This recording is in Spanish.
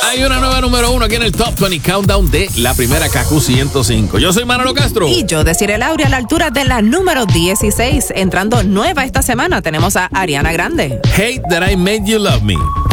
Hay una nueva número 1 aquí en el Top 20 Countdown de la primera KQ 105. Yo soy Manolo Castro. Y yo, Desiree Lauri, a la altura de la número 16. Entrando nueva esta semana, tenemos a Ariana Grande. Hate That I Made You Love Me.